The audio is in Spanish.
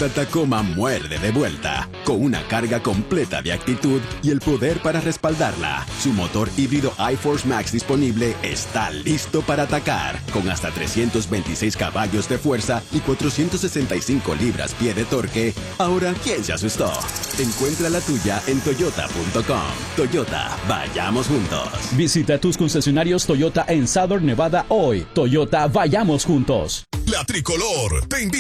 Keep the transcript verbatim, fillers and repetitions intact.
Esta Tacoma muerde de vuelta, con una carga completa de actitud y el poder para respaldarla. Su motor híbrido iForce Max disponible está listo para atacar, con hasta trescientos veintiséis caballos de fuerza y cuatrocientos sesenta y cinco libras-pie de torque. Ahora, ¿quién se asustó? Encuentra la tuya en toyota punto com. Toyota, vayamos juntos. Visita tus concesionarios Toyota en Southern Nevada hoy. Toyota, vayamos juntos. La Tricolor te invita